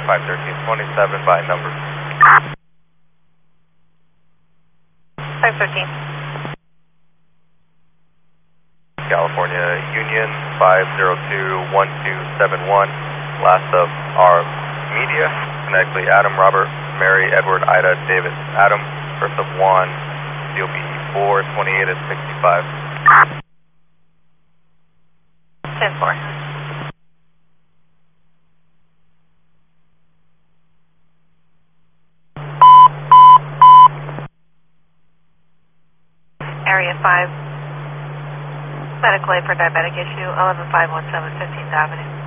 51327 by number. 513. California Union 5021271. Last of our media. Phonetically Adam, Robert, Mary, Edward, Ida, David, Adam. First of Juan, COB 428 at 65. 10-4. Area 5. Medical aid for diabetic issue, 11517 15th Avenue.